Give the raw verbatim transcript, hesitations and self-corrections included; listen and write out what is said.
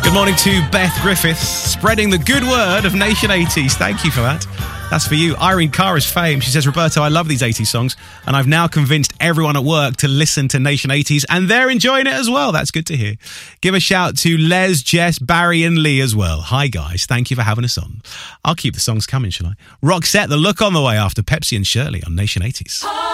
Good morning to Beth Griffiths, spreading the good word of Nation eighties. Thank you for that. That's for you. Irene Cara's fame. She says, Roberto, I love these eighties songs, and I've now convinced everyone at work to listen to Nation eighties, and they're enjoying it as well. That's good to hear. Give a shout to Les, Jess, Barry, and Lee as well. Hi, guys. Thank you for having us on. I'll keep the songs coming, shall I? Roxette, The Look on the way after Pepsi and Shirley on Nation eighties.